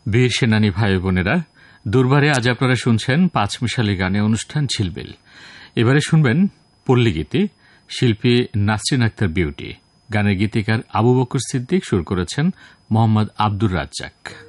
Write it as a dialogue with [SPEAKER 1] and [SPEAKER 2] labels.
[SPEAKER 1] বীর সেনানী ভাই বোনেরা, দুর্বারে আজ আপনারা শুনছেন পাঁচমিশালি গানে অনুষ্ঠান ঝিলমিল। এবারে শুনবেন পল্লীগীতি, শিল্পী নাসরিন আক্তার বিউটি। গানের গীতিকার আবু বকর সিদ্দিক, সুর করেছেন মোহাম্মদ আব্দুর রাজ্জাক।